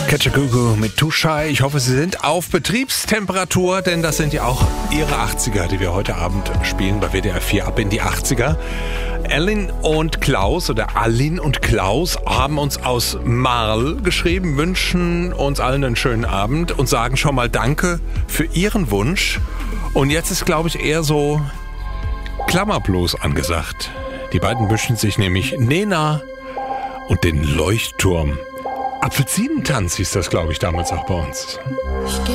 Kajagoogoo mit Too Shy. Ich hoffe, Sie sind auf Betriebstemperatur, denn das sind ja auch Ihre 80er, die wir heute Abend spielen bei WDR 4 ab in die 80er. Aline und Klaus haben uns aus Marl geschrieben, wünschen uns allen einen schönen Abend und sagen schon mal Danke für Ihren Wunsch. Und jetzt ist, glaube ich, eher so Klammerblues angesagt. Die beiden wünschen sich nämlich Nena und den Leuchtturm. Apfelsinentanz hieß das, glaube ich, damals auch bei uns. Ich geh